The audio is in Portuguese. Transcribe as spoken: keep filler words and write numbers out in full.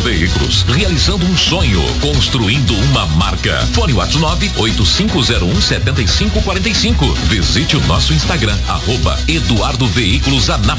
Veículos, realizando um sonho, construindo uma marca. Fone WhatsApp nove oito cinco zero um sete cinco quatro cinco. Visite o nosso Instagram, arroba Eduardo Veículos Anápolis.